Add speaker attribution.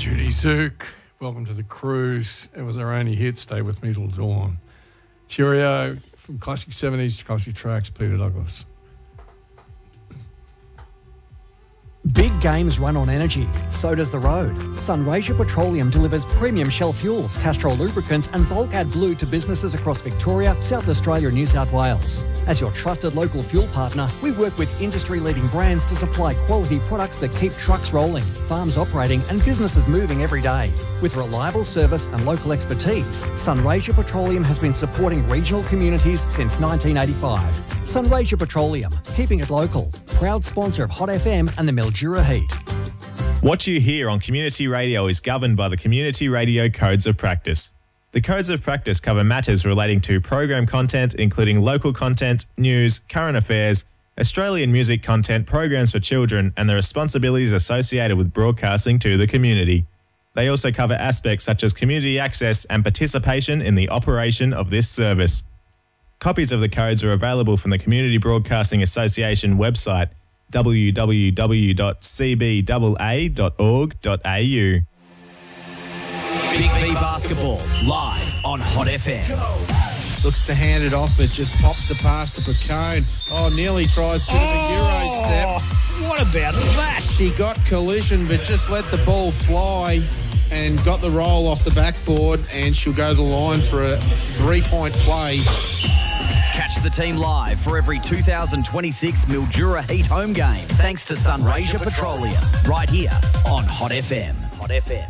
Speaker 1: Judy Zook. Welcome to the cruise. It was our only hit. Stay with me till dawn. Cheerio from classic 70s to classic tracks. Peter Douglas.
Speaker 2: Big games run on energy, so does the road. Sunraysia Petroleum delivers premium Shell fuels, Castrol lubricants and bulk AdBlue to businesses across Victoria, South Australia and New South Wales. As your trusted local fuel partner, we work with industry-leading brands to supply quality products that keep trucks rolling, farms operating and businesses moving every day. With reliable service and local expertise, Sunraysia Petroleum has been supporting regional communities since 1985. Sunraysia Petroleum, keeping it local. Proud sponsor of Hot FM and the Mildura Heat.
Speaker 3: What you hear on Community Radio is governed by the Community Radio Codes of Practice. The Codes of Practice cover matters relating to program content, including local content, news, current affairs, Australian music content, programs for children, and the responsibilities associated with broadcasting to the community. They also cover aspects such as community access and participation in the operation of this service. Copies of the codes are available from the Community Broadcasting Association website, www.cbaa.org.au.
Speaker 4: Big V Basketball, live on Hot FM.
Speaker 5: Looks to hand it off, but just pops the pass to Picone. Oh, nearly tries a bit of a Euro step.
Speaker 4: What about that?
Speaker 5: She got collision, but just let the ball fly and got the roll off the backboard, and she'll go to the line for a three-point play.
Speaker 4: Catch the team live for every 2026 Mildura Heat home game, thanks to Sunraysia Petroleum, right here on Hot FM. Hot FM.